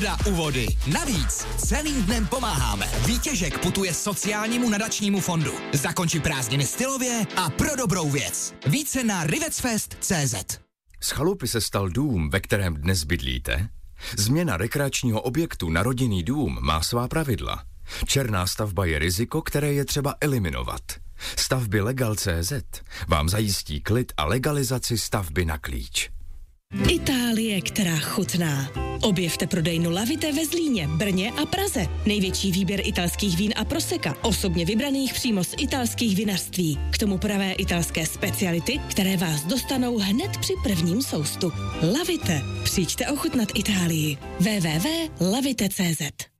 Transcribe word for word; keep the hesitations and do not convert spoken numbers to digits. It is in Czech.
u vody. Navíc celým dnem pomáháme. Výtěžek putuje sociálnímu nadačnímu fondu. Zakonči prázdniny stylově a pro dobrou věc. Více na rivetsfest tečka cé zet. Z chalupy se stal dům, ve kterém dnes bydlíte? Změna rekreačního objektu na rodinný dům má svá pravidla. Černá stavba je riziko, které je třeba eliminovat. Stavby Legal tečka cé zet vám zajistí klid a legalizaci stavby na klíč. Itálie, která chutná. Objevte prodejnu Lavite ve Zlíně, Brně a Praze. Největší výběr italských vín a proseka, osobně vybraných přímo z italských vinařství. K tomu pravé italské speciality, které vás dostanou hned při prvním soustu. Lavite. Přijďte ochutnat Itálii. w w w tečka lavite tečka cé zet